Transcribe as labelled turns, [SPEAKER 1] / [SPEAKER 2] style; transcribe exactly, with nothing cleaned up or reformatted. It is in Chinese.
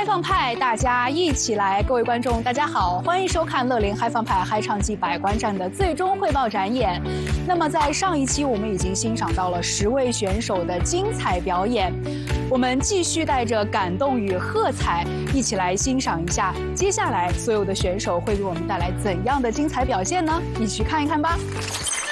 [SPEAKER 1] 嗨放派，大家一起来！各位观众，大家好，欢迎收看乐龄嗨放派嗨唱季百观战的最终汇报展演。那么在上一期，我们已经欣赏到了十位选手的精彩表演，我们继续带着感动与喝彩，一起来欣赏一下接下来所有的选手会给我们带来怎样的精彩表现呢？一起去看一看吧。